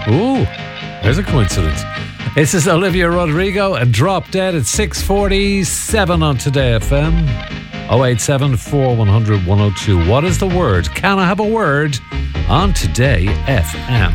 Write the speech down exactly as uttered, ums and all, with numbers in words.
Ooh, there's a coincidence. This is Olivia Rodrigo and Drop Dead at six forty-seven on Today F M. oh eight seven, four one zero zero, one oh two. What is the word? Can I have a word on Today F M?